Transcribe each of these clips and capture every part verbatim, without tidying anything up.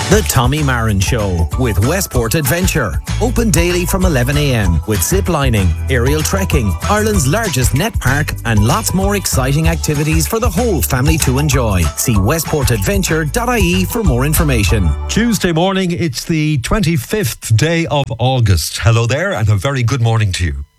The Tommy Marin Show with Westport Adventure. Open daily from eleven a m with zip lining, aerial trekking, Ireland's largest net park, and lots more exciting activities for the whole family to enjoy. See westport adventure dot I E for more information. Tuesday morning, it's the twenty-fifth day of August. Hello there, and a very good morning to you.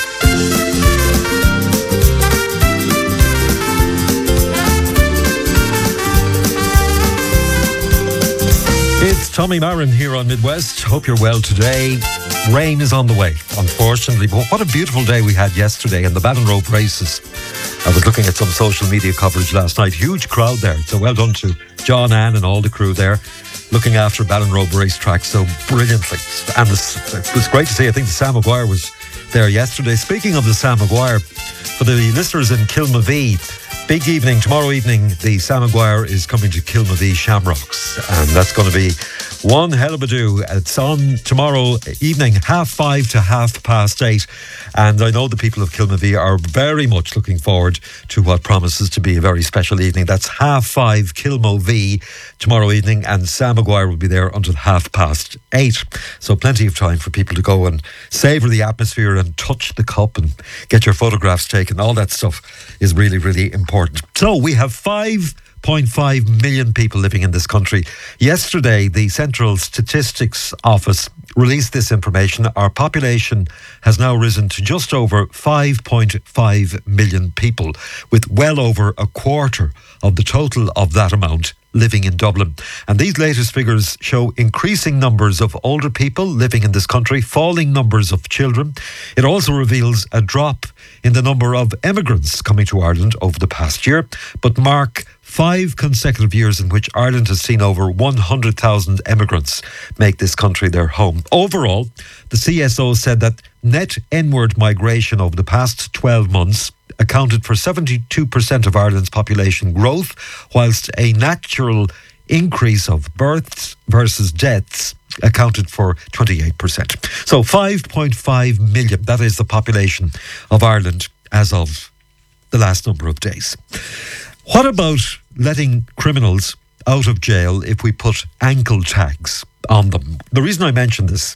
It's Tommy Marin here on Midwest. Hope you're well today. Rain is on the way, unfortunately, but what a beautiful day we had yesterday in the Ballinrobe races. I was looking at some social media coverage last night. Huge crowd there. So well done to John, Ann and all the crew there looking after Ballinrobe racetrack so brilliantly. And this, it was great to see. I think the Sam Maguire was there yesterday. Speaking of the Sam Maguire, for the listeners in Kilmavee, big evening, tomorrow evening, the Sam Maguire is coming to Kilmavee Shamrocks, and that's going to be one hell of a do. It's on tomorrow evening, half five to half past eight, and I know the people of Kilmavee are very much looking forward to what promises to be a very special evening. That's half five Kilmavee tomorrow evening, and Sam Maguire will be there until half past eight. So plenty of time for people to go and savour the atmosphere and touch the cup and get your photographs taken. All that stuff is really, really important. So we have five point five million people living in this country. Yesterday, the Central Statistics Office released this information. Our population has now risen to just over five point five million people, with well over a quarter of the total of that amount living in Dublin. And these latest figures show increasing numbers of older people living in this country, falling numbers of children. It also reveals a drop in the number of emigrants coming to Ireland over the past year, but mark five consecutive years in which Ireland has seen over one hundred thousand emigrants make this country their home. Overall, the C S O said that net inward migration over the past twelve months accounted for seventy-two percent of Ireland's population growth, whilst a natural increase of births versus deaths accounted for twenty-eight percent. So five point five million, that is the population of Ireland as of the last number of days. What about letting criminals out of jail if we put ankle tags on them? The reason I mention this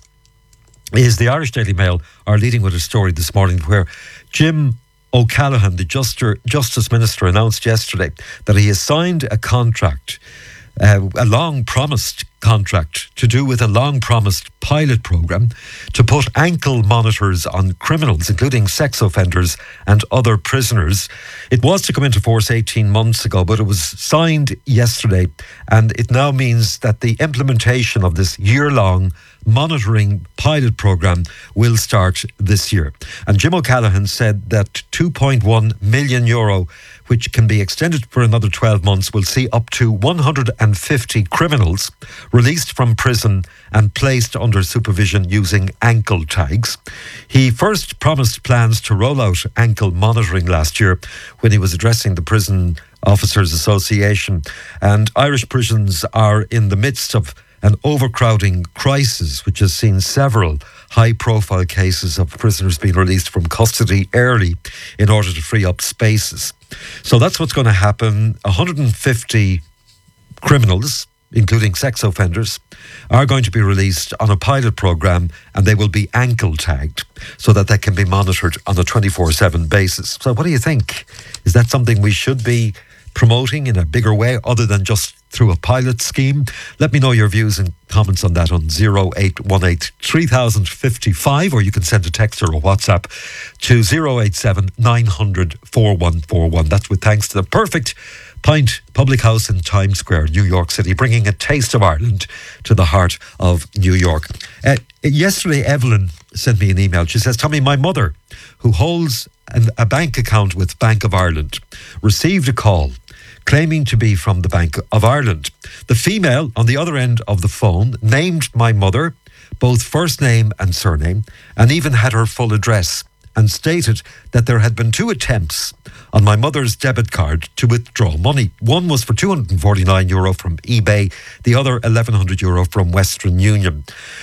is the Irish Daily Mail are leading with a story this morning where Jim O'Callaghan, the Justice, Justice Minister, announced yesterday that he has signed a contract, uh, a long-promised contract to do with a long-promised pilot programme to put ankle monitors on criminals, including sex offenders and other prisoners. It was to come into force eighteen months ago, but it was signed yesterday, and it now means that the implementation of this year-long monitoring pilot programme will start this year. And Jim O'Callaghan said that two point one million euro, which can be extended for another twelve months, will see up to one hundred fifty criminals released from prison and placed under supervision using ankle tags. He first promised plans to roll out ankle monitoring last year when he was addressing the Prison Officers Association. And Irish prisons are in the midst of an overcrowding crisis, which has seen several high-profile cases of prisoners being released from custody early in order to free up spaces. So that's what's going to happen. one hundred fifty criminals, including sex offenders, are going to be released on a pilot programme, and they will be ankle tagged so that they can be monitored on a twenty-four seven basis. So what do you think? Is that something we should be promoting in a bigger way other than just through a pilot scheme? Let me know your views and comments on that on zero eight one eight, three thousand fifty-five, or you can send a text or a WhatsApp to zero eight seven, nine hundred, four one four one. That's with thanks to the Perfect Pint Public House in Times Square, New York City, bringing a taste of Ireland to the heart of New York. Uh, yesterday, Evelyn sent me an email. She says, Tommy, my mother, who holds an, a bank account with Bank of Ireland, received a call claiming to be from the Bank of Ireland. The female on the other end of the phone named my mother, both first name and surname, and even had her full address, and stated that there had been two attempts on my mother's debit card to withdraw money. One was for two hundred forty-nine euro from eBay, the other eleven hundred euro from Western Union.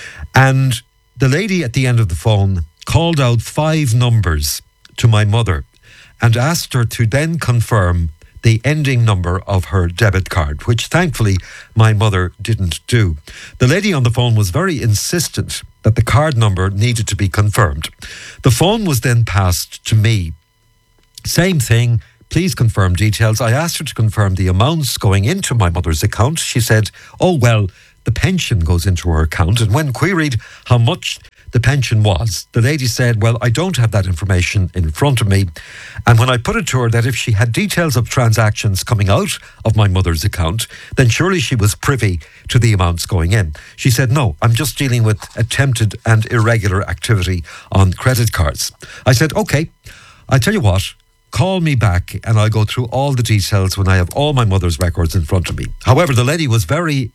And the lady at the end of the phone called out five numbers to my mother and asked her to then confirm the ending number of her debit card, which thankfully my mother didn't do. The lady on the phone was very insistent that the card number needed to be confirmed. The phone was then passed to me. Same thing, please confirm details. I asked her to confirm the amounts going into my mother's account. She said, oh, well, the pension goes into her account. And when queried how much the pension was, the lady said, well, I don't have that information in front of me. And when I put it to her that if she had details of transactions coming out of my mother's account, then surely she was privy to the amounts going in. She said, no, I'm just dealing with attempted and irregular activity on credit cards. I said, okay, I tell you what, call me back and I'll go through all the details when I have all my mother's records in front of me. However, the lady was very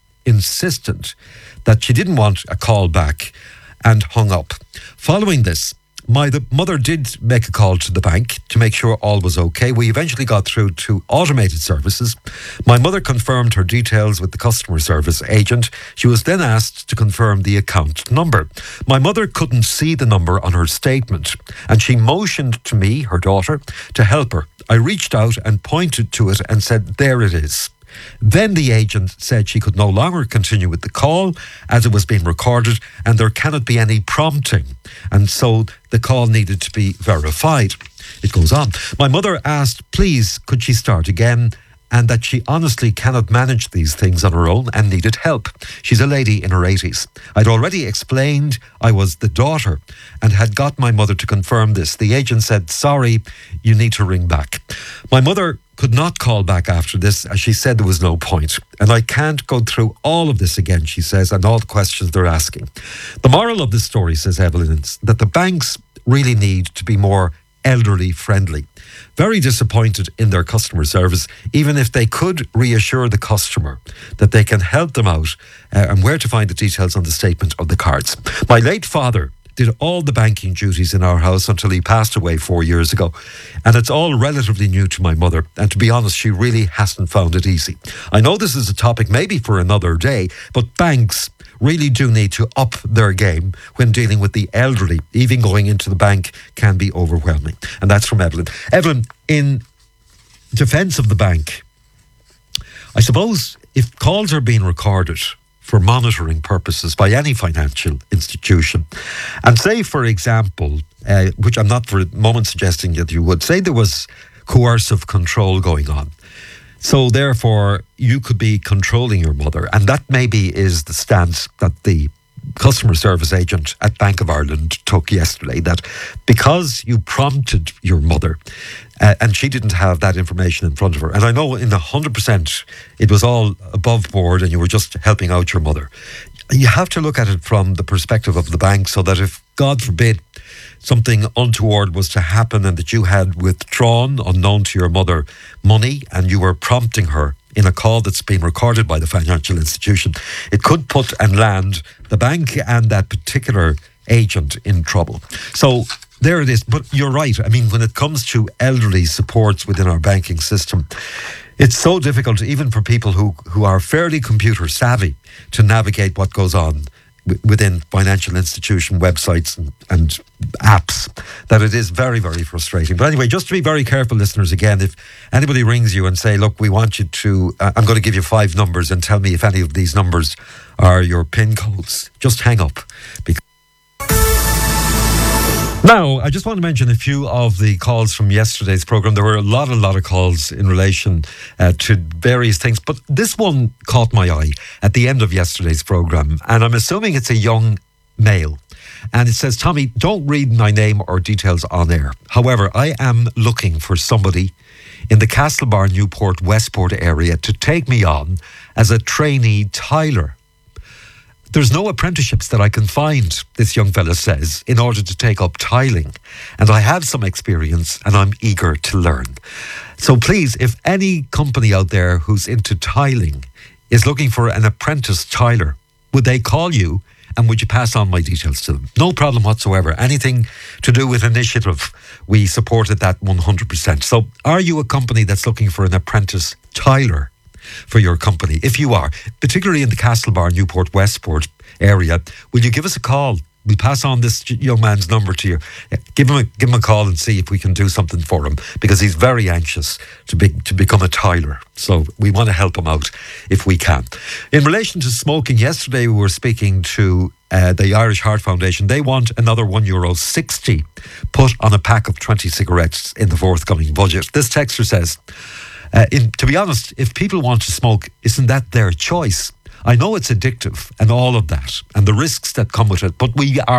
insistent that she didn't want a call back and hung up. Following this, my the mother did make a call to the bank to make sure all was okay. We eventually got through to automated services. My mother confirmed her details with the customer service agent. She was then asked to confirm the account number. My mother couldn't see the number on her statement, and she motioned to me, her daughter, to help her. I reached out and pointed to it and said, there it is. Then the agent said she could no longer continue with the call as it was being recorded and there cannot be any prompting. And so the call needed to be verified. It goes on. My mother asked, please, could she start again? And that she honestly cannot manage these things on her own and needed help. She's a lady in her eighties. I'd already explained I was the daughter and had got my mother to confirm this. The agent said, sorry, you need to ring back. My mother could not call back after this, as she said there was no point. And I can't go through all of this again, she says, and all the questions they're asking. The moral of this story, says Evelyn, is that the banks really need to be more elderly friendly. Very disappointed in their customer service, even if they could reassure the customer that they can help them out uh, and where to find the details on the statement of the cards. My late father did all the banking duties in our house until he passed away four years ago. And it's all relatively new to my mother. And to be honest, she really hasn't found it easy. I know this is a topic maybe for another day, but banks really do need to up their game when dealing with the elderly. Even going into the bank can be overwhelming. And that's from Evelyn. Evelyn, in defence of the bank, I suppose if calls are being recorded for monitoring purposes by any financial institution, and say, for example, uh, which I'm not for a moment suggesting that you would, say there was coercive control going on. So therefore, you could be controlling your mother. And that maybe is the stance that the customer service agent at Bank of Ireland took yesterday, that because you prompted your mother uh, and she didn't have that information in front of her, and I know in one hundred percent it was all above board and you were just helping out your mother. You have to look at it from the perspective of the bank, so that if, God forbid, something untoward was to happen and that you had withdrawn, unknown to your mother, money, and you were prompting her in a call that's been recorded by the financial institution, it could put and land the bank and that particular agent in trouble. So there it is. But you're right. I mean, when it comes to elderly supports within our banking system, it's so difficult, even for people who, who are fairly computer savvy, to navigate what goes on within financial institution websites and, and apps, that it is very, very frustrating. But anyway, just to be very careful, listeners, again, if anybody rings you and say, look, we want you to, uh, I'm going to give you five numbers and tell me if any of these numbers are your PIN codes, just hang up. Because now, I just want to mention a few of the calls from yesterday's programme. There were a lot, a lot of calls in relation uh, to various things, but this one caught my eye at the end of yesterday's programme, and I'm assuming it's a young male. And it says, Tommy, don't read my name or details on air. However, I am looking for somebody in the Castlebar, Newport, Westport area to take me on as a trainee tiler. There's no apprenticeships that I can find, this young fella says, in order to take up tiling. And I have some experience and I'm eager to learn. So please, if any company out there who's into tiling is looking for an apprentice tiler, would they call you and would you pass on my details to them? No problem whatsoever. Anything to do with initiative, we supported that one hundred percent. So are you a company that's looking for an apprentice tiler for your company? If you are, particularly in the Castlebar, Newport, Westport area, will you give us a call we pass on this young man's number to you. Yeah, give him a give him a call and see if we can do something for him, because he's very anxious to be to become a tiler. So we want to help him out if we can. In relation to smoking, yesterday we were speaking to uh, the Irish Heart Foundation. They want another one euro sixty put on a pack of twenty cigarettes in the forthcoming budget. This texter says, uh, in, to be honest, if people want to smoke, isn't that their choice? I know it's addictive and all of that, and the risks that come with it, but we are